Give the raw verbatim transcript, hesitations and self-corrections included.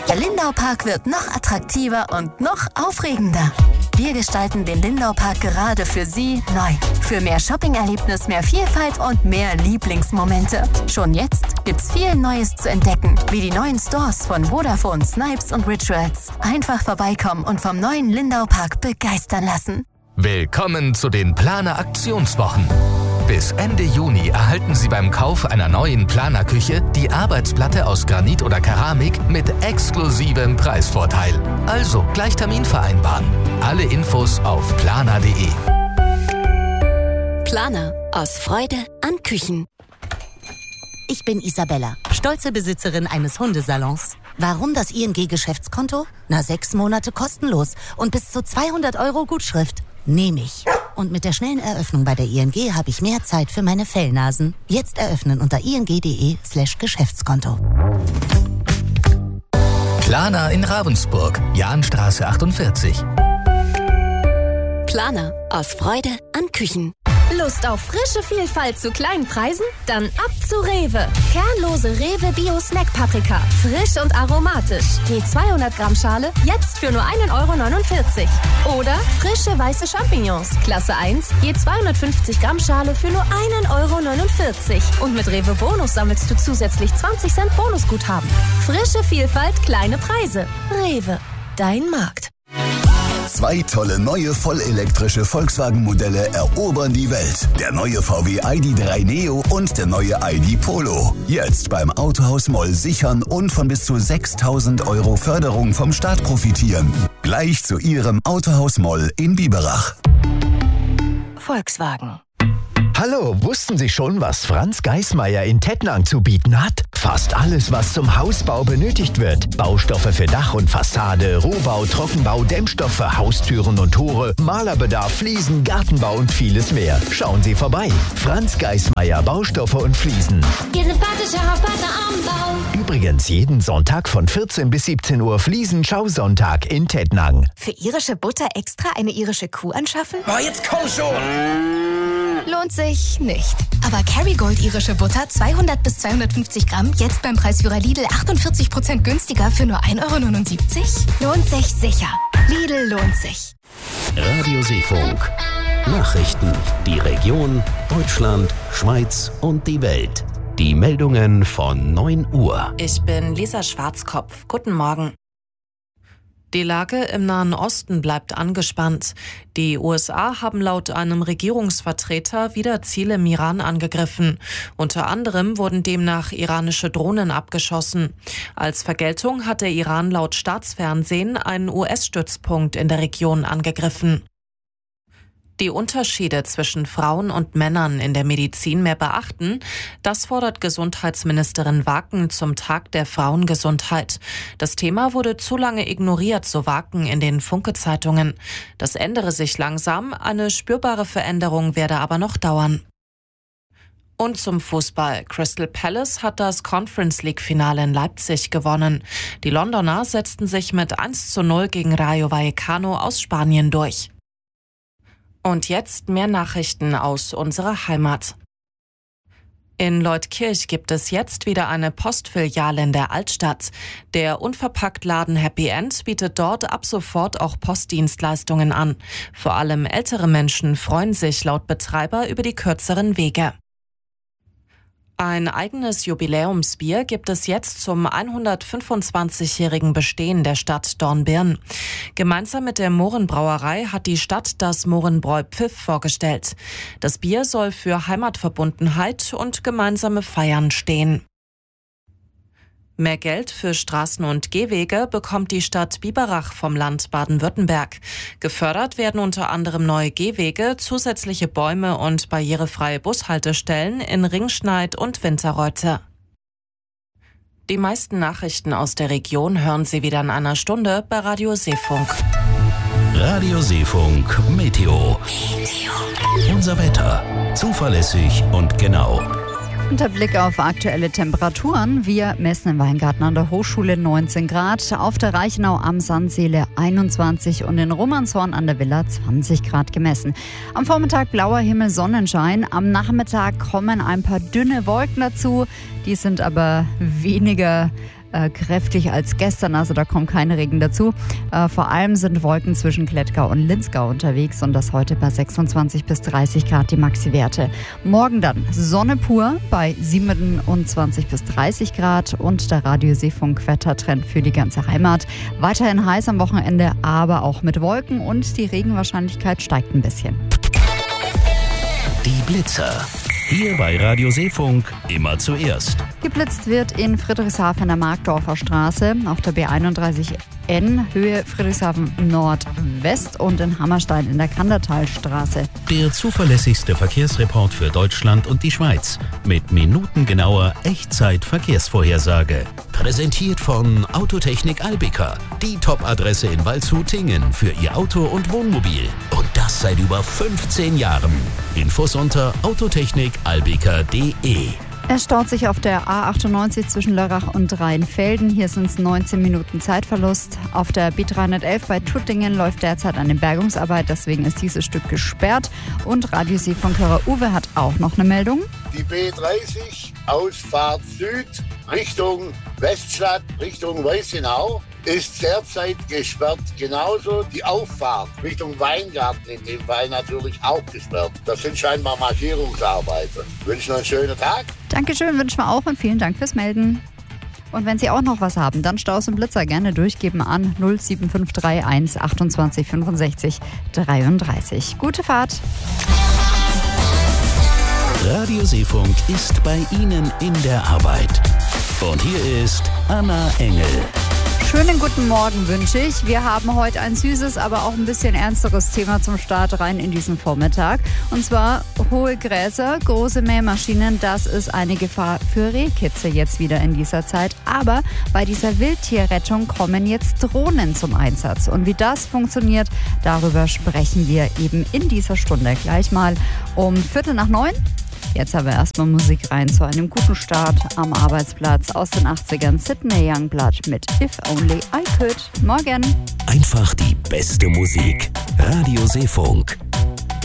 Der Lindau-Park wird noch attraktiver und noch aufregender. Wir gestalten den Lindau-Park gerade für Sie neu. Für mehr Shopping-Erlebnis, mehr Vielfalt und mehr Lieblingsmomente. Schon jetzt gibt's viel Neues zu entdecken, wie die neuen Stores von Vodafone, Snipes und Rituals. Einfach vorbeikommen und vom neuen Lindau-Park begeistern lassen. Willkommen zu den Planer Aktionswochen. Bis Ende Juni erhalten Sie beim Kauf einer neuen Planerküche die Arbeitsplatte aus Granit oder Keramik mit exklusivem Preisvorteil. Also gleich Termin vereinbaren. Alle Infos auf planer punkt de. Planer. Aus Freude an Küchen. Ich bin Isabella, stolze Besitzerin eines Hundesalons. Warum das I N G-Geschäftskonto? Na, sechs Monate kostenlos und bis zu zweihundert Euro Gutschrift. Nehme ich. Und mit der schnellen Eröffnung bei der I N G habe ich mehr Zeit für meine Fellnasen. Jetzt eröffnen unter ing.de slash Geschäftskonto. Planer in Ravensburg, Jahnstraße achtundvierzig. Planer. Aus Freude an Küchen. Lust auf frische Vielfalt zu kleinen Preisen? Dann ab zu Rewe. Kernlose Rewe Bio Snack Paprika. Frisch und aromatisch. Je zweihundert Gramm Schale jetzt für nur ein Euro neunundvierzig. Oder frische weiße Champignons. Klasse eins. Je zweihundertfünfzig Gramm Schale für nur ein Euro neunundvierzig. Und mit Rewe Bonus sammelst du zusätzlich zwanzig Cent Bonusguthaben. Frische Vielfalt, kleine Preise. Rewe. Dein Markt. Zwei tolle neue vollelektrische Volkswagen-Modelle erobern die Welt. Der neue V W I D drei Neo und der neue I D Polo. Jetzt beim Autohaus Moll sichern und von bis zu sechstausend Euro Förderung vom Staat profitieren. Gleich zu Ihrem Autohaus Moll in Biberach. Volkswagen. Hallo, wussten Sie schon, was Franz Geismeier in Tettnang zu bieten hat? Fast alles, was zum Hausbau benötigt wird. Baustoffe für Dach und Fassade, Rohbau, Trockenbau, Dämmstoffe, Haustüren und Tore, Malerbedarf, Fliesen, Gartenbau und vieles mehr. Schauen Sie vorbei. Franz Geismeier, Baustoffe und Fliesen. Ihr sympathischer Hauspartner am Bau. Übrigens jeden Sonntag von vierzehn bis siebzehn Uhr Fliesen-Schausonntag in Tettnang. Für irische Butter extra eine irische Kuh anschaffen? Oh, jetzt komm schon! Lohnt sich nicht. Aber Kerrygold irische Butter zweihundert bis zweihundertfünfzig Gramm jetzt beim Preisführer Lidl achtundvierzig Prozent günstiger für nur ein Euro neunundsiebzig? Lohnt sich sicher. Lidl lohnt sich. Radio Seefunk. Nachrichten. Die Region, Deutschland, Schweiz und die Welt. Die Meldungen von neun Uhr. Ich bin Lisa Schwarzkopf. Guten Morgen. Die Lage im Nahen Osten bleibt angespannt. Die U S A haben laut einem Regierungsvertreter wieder Ziele im Iran angegriffen. Unter anderem wurden demnach iranische Drohnen abgeschossen. Als Vergeltung hat der Iran laut Staatsfernsehen einen U S-Stützpunkt in der Region angegriffen. Die Unterschiede zwischen Frauen und Männern in der Medizin mehr beachten, das fordert Gesundheitsministerin Waken zum Tag der Frauengesundheit. Das Thema wurde zu lange ignoriert, so Waken in den Funke-Zeitungen. Das ändere sich langsam, eine spürbare Veränderung werde aber noch dauern. Und zum Fußball. Crystal Palace hat das Conference League-Finale in Leipzig gewonnen. Die Londoner setzten sich mit eins zu null gegen Rayo Vallecano aus Spanien durch. Und jetzt mehr Nachrichten aus unserer Heimat. In Leutkirch gibt es jetzt wieder eine Postfiliale in der Altstadt. Der Unverpacktladen Happy End bietet dort ab sofort auch Postdienstleistungen an. Vor allem ältere Menschen freuen sich laut Betreiber über die kürzeren Wege. Ein eigenes Jubiläumsbier gibt es jetzt zum hundertfünfundzwanzigjährigen Bestehen der Stadt Dornbirn. Gemeinsam mit der Mohrenbrauerei hat die Stadt das Mohrenbräu Pfiff vorgestellt. Das Bier soll für Heimatverbundenheit und gemeinsame Feiern stehen. Mehr Geld für Straßen und Gehwege bekommt die Stadt Biberach vom Land Baden-Württemberg. Gefördert werden unter anderem neue Gehwege, zusätzliche Bäume und barrierefreie Bushaltestellen in Ringschneid und Winterreuthe. Die meisten Nachrichten aus der Region hören Sie wieder in einer Stunde bei Radio Seefunk. Radio Seefunk Meteo. Meteo. Unser Wetter. Zuverlässig und genau. Unter Blick auf aktuelle Temperaturen. Wir messen im Weingarten an der Hochschule neunzehn Grad, auf der Reichenau am Sandseele einundzwanzig und in Romanshorn an der Villa zwanzig Grad gemessen. Am Vormittag blauer Himmel, Sonnenschein. Am Nachmittag kommen ein paar dünne Wolken dazu. Die sind aber weniger äh, kräftig als gestern, also da kommt kein Regen dazu. Äh, vor allem sind Wolken zwischen Klettgau und Linzgau unterwegs und das heute bei sechsundzwanzig bis dreißig Grad die Maxi-Werte. Morgen dann Sonne pur bei siebenundzwanzig bis dreißig Grad und der Radio-Seefunk-Wettertrend für die ganze Heimat. Weiterhin heiß am Wochenende, aber auch mit Wolken und die Regenwahrscheinlichkeit steigt ein bisschen. Die Blitzer. Hier bei Radio Seefunk immer zuerst. Geblitzt wird in Friedrichshafen an der Markdorfer Straße, auf der B einunddreißig N Höhe Friedrichshafen Nordwest und in Hammerstein in der Kandertalstraße. Der zuverlässigste Verkehrsreport für Deutschland und die Schweiz mit minutengenauer Echtzeit-Verkehrsvorhersage. Präsentiert von Autotechnik Albika, die Top-Adresse in Waldshut-Tingen für Ihr Auto und Wohnmobil. Und das seit über fünfzehn Jahren. Infos unter autotechnik albika punkt de. Es staut sich auf der A achtundneunzig zwischen Lörrach und Rheinfelden. Hier sind es neunzehn Minuten Zeitverlust. Auf der B dreihundertelf bei Tuttingen läuft derzeit eine Bergungsarbeit, deswegen ist dieses Stück gesperrt. Und Radio-Seefunk-Hörer Uwe hat auch noch eine Meldung. Die B dreißig, Ausfahrt Süd, Richtung Weststadt, Richtung Weißenau, ist derzeit gesperrt. Genauso die Auffahrt Richtung Weingarten in dem Fall natürlich auch gesperrt. Das sind scheinbar Markierungsarbeiten. Ich wünsche noch einen schönen Tag. Dankeschön, wünschen wir auch und vielen Dank fürs Melden. Und wenn Sie auch noch was haben, dann Staus und Blitzer gerne durchgeben an null sieben fünf drei eins achtundzwanzig fünfundsechzig dreiunddreißig. Gute Fahrt. Radio Seefunk ist bei Ihnen in der Arbeit. Und hier ist Anna Engel. Schönen guten Morgen wünsche ich. Wir haben heute ein süßes, aber auch ein bisschen ernsteres Thema zum Start rein in diesen Vormittag. Und zwar hohe Gräser, große Mähmaschinen. Das ist eine Gefahr für Rehkitze jetzt wieder in dieser Zeit. Aber bei dieser Wildtierrettung kommen jetzt Drohnen zum Einsatz. Und wie das funktioniert, darüber sprechen wir eben in dieser Stunde. Gleich mal um Viertel nach neun. Jetzt aber erstmal Musik rein zu einem guten Start am Arbeitsplatz aus den achtzigern. Sidney Youngblood mit If Only I Could. Morgen. Einfach die beste Musik. Radio Seefunk.